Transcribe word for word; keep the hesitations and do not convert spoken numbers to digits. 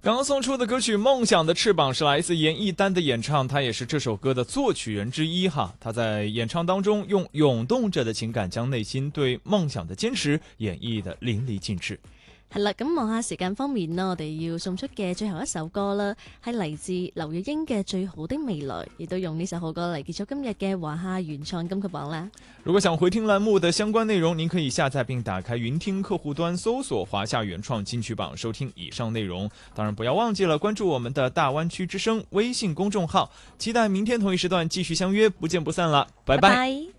刚刚送出的歌曲《梦想的翅膀》是来自严艺丹的演唱，他也是这首歌的作曲人之一哈。他在演唱当中用涌動着的情感，將內心對夢想的堅持演繹得淋漓盡致。 係啦，咁望下時間方面啦，我哋要送出嘅最後一首歌啦，係嚟自劉若英嘅《最好的未來》，亦都用呢首好歌嚟結束今日嘅華夏原創金曲榜啦。 如果想回聽欄目的相關內容，您可以下載並打開雲聽客戶端，搜索華夏原創金曲榜，收聽以上內容。當然不要忘記了關注我們的大灣區之聲微信公眾號，期待明天同一時段繼續相約，不見不散了，拜拜。拜拜。